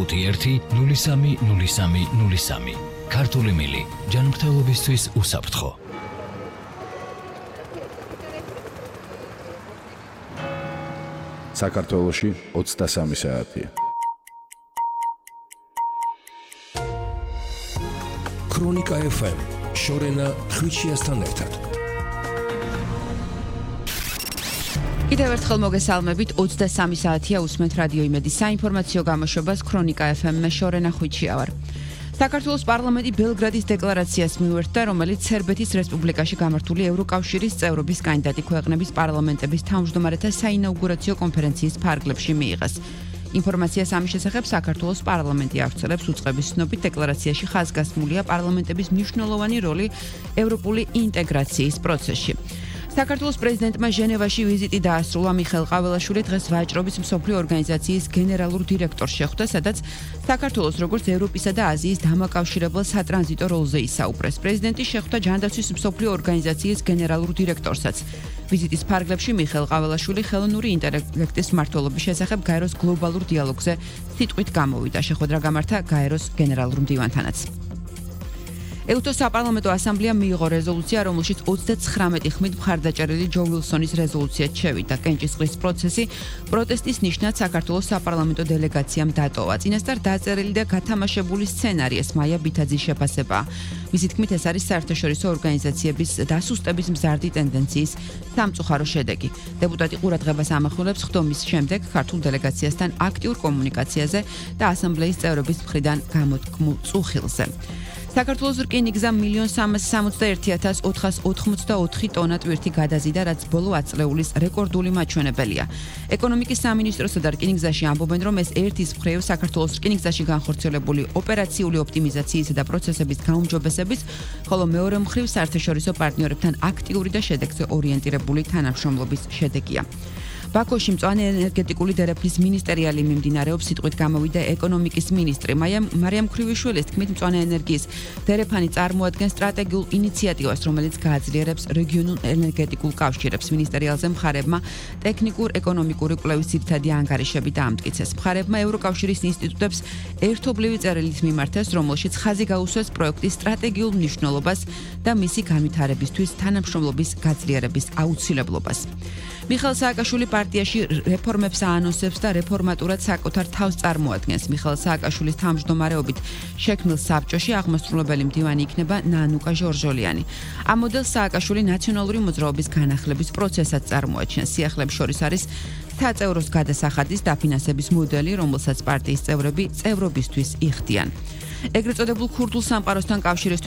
051-03-03-03. ქართული მილი ჯანმრთელობისთვის უსაფრთხო. საქართველოში 23 საათია. ქრონიკა FM შორენა ხვიჩიასთან ერთად. კიდევ ერთხელ მოგესალმებით 23 საათია უსმენთ რადიო იმედის საინფორმაციო გამოშვებას ქრონიკა FM-მე შორენა ხვიჩია ვარ. საქართველოს პარლამენტი ბელგრადის დეკლარაციას მიუერთდა, რომელიც სერბეთის რესპუბლიკაში გამართული ევროკავშირის წევრობის კანდიდატი ქვეყნების პარლამენტების თავმჯდომარეთა საინაუგურაციო კონფერენციის ფარგლებში მიიღეს. ინფორმაციას ამის შესახებ საქართველოს პარლამენტი ავრცელებს უწყების ცნობით დეკლარაციაში ხაზგასმულია პარლამენტების მნიშვნელოვანი როლი ევროპული ინტეგრაციის პროცესში. საქართველოს პრეზიდენტმა ჟენევაში ვიზიტი დაასრულა. მიხეილ ყაველაშვილი დღეს ვაჭრობის მსოფლიო ორგანიზაციის გენერალურ დირექტორს შეხვდა, სადაც საქართველოს როგორც ევროპისა და აზიის დამაკავშირებელ სატრანზიტო როლზე ისაუბრეს. პრეზიდენტი შეხვდა ჯანდაცვის მსოფლიო ორგანიზაციის გენერალურ დირექტორსაც. ვიზიტის ფარგლებში მიხეილ ყაველაშვილი ხელოვნური ინტელექტის მმართველობის შესახებ გაეროს გლობალურ დიალოგზე სიტყვით გამოვიდა. შეხვედრა გამართა გაეროს გენერალურ მდივანთანაც. ელტოს საპარლამენტო ასამბლეამ მიიღო რეზოლუცია, რომელშიც 39 ხმით მხარდაჭერილი ჯო ვილსონის რეზოლუციაც შევიდა. კენჭისყრის პროცესი პროტესტის ნიშნად საქართველოს საპარლამენტო დელეგაციამ დატოვა. წინასწარ დაწერილი და გათამაშებული სცენარიეს მაია ბითაძის შეფასება. მისი თქმით, ეს არის საერთაშორისო ორგანიზაციების დასუსტების მზარდი ტენდენციის სამწუხარო შედეგი. დეპუტატი ყურადღებას ამახვილებს ხდომის შემდეგ ქართულ დელეგაციასთან აქტიურ კომუნიკაციაზე და ასამბლეის წევრების მხრიდან გამოთქმულ წუხილზე. საქართველოს რკინიგზამ 1,361,484 ტონა ტვირთი გადაზიდა, რაც ბოლო ათწლეულის რეკორდული მაჩვენებელია. ეკონომიკის სამინისტროსა და რკინიგზაში ამბობენ, რომ ეს ერთის მხრივ საქართველოს რკინიგზაში განხორციელებული ოპერაციული ოპტიმიზაციისა და პროცესების გაუმჯობესების, ხოლო მეორე მხრივ საერთაშორისო პარტნიორებთან აქტიური და შედეგზე ორიენტირებული თანამშრომლობის შედეგია. ბაქოში მწვანე ენერგეტიკული დერეფნის მინისტერიალი მიმდინარეობს. სიტყვით გამოვიდა ეკონომიკის მინისტრი მარიამ ქრივიშვილის თქმით, მწვანე ენერგიის დერეფანი წარმოადგენს სტრატეგიულ ინიციატივას, რომელიც გააძლიერებს რეგიონულ ენერგეტიკულ კავშირებს. მინისტერიალზე მხარებმა ტექნიკურ-ეკონომიკური კვლევის ძირითადი ანგარიშები დაამტკიცეს. მხარებმა ევროკავშირის ინსტიტუტებს ერთობლივი წერილით მიმართეს, რომელშიც ხაზი გაუსვეს პროექტის სტრატეგიულ მნიშვნელობას და მისი განვითარებისთვის თანამშრომლობის გაძლიერების აუცილებლობას. მიხეილ სააკაშვილი პარტიაში რეფორმებს აანონსებს და რეფორმატურად საკუთარ თავს წარმოადგენს. მიხეილ სააკაშვილის თავმჯდომარეობით შექმნილ საბჭოში აღმასრულებელი მდივანი იქნება ნანუკა ჟორჟოლიანი. ამ მოდელს სააკაშვილი ნაციონალური მოძრაობის განახლების პროცესად წარმოაჩენს. სიახლეებს შორის არის საწევროს გადასახადის დაფინანსების მოდელი, რომელსაც პარტიის წევრები წევრობისთვის იხდიან. ეგრეთ წოდებულ ქურთულ სამყაროსთან კავშირის